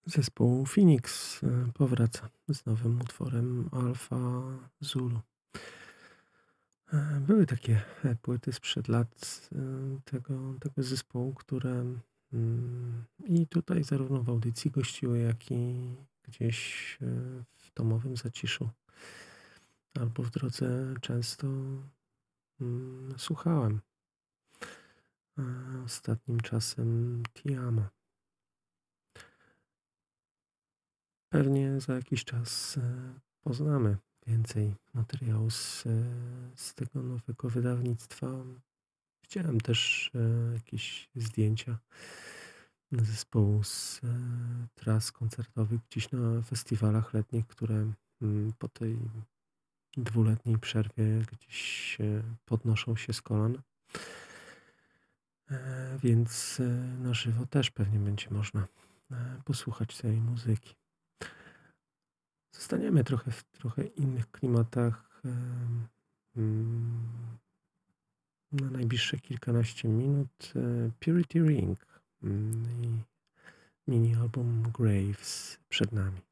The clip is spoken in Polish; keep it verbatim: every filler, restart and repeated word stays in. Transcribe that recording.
Zespół Phoenix e, powraca z nowym utworem Alfa Zulu. E, Były takie e, płyty sprzed lat e, tego, tego zespołu, które mm, i tutaj zarówno w audycji gościły, jak i gdzieś e, w domowym zaciszu albo w drodze często mm, słuchałem. E, Ostatnim czasem Ti Amo. Pewnie za jakiś czas e, poznamy więcej materiału z, e, z tego nowego wydawnictwa. Widziałem też e, jakieś zdjęcia zespołu z e, tras koncertowych gdzieś na festiwalach letnich, które mm, po tej dwuletniej przerwie gdzieś e, podnoszą się z kolan. E, Więc e, na żywo też pewnie będzie można e, posłuchać tej muzyki. Zostaniemy trochę w trochę innych klimatach, em, mm, na najbliższe kilkanaście minut. e, Purity Ring, mm, i mini album Graves przed nami.